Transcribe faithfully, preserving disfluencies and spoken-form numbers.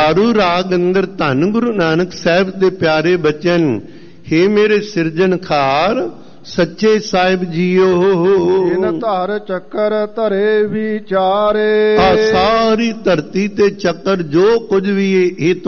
ਚਾਰੂ ਰਾਗ ਅੰਦਰ ਧੰਨ ਗੁਰੂ ਨਾਨਕ ਸਾਹਿਬ ਦੇ ਪਿਆਰੇ ਬਚਨ, ਹੇ ਮੇਰੇ ਸਿਰਜਣਹਾਰ ਸੱਚੇ ਸਾਹਿਬ ਜੀਓ। ਜਿਨ ਧਰ ਚੱਕਰ ਧਰੇ ਵਿਚਾਰੇ, ਆ ਸਾਰੀ ਧਰਤੀ ਤੇ ਚੱਕਰ ਜੋ ਕੁਝ ਵੀ ਇਹ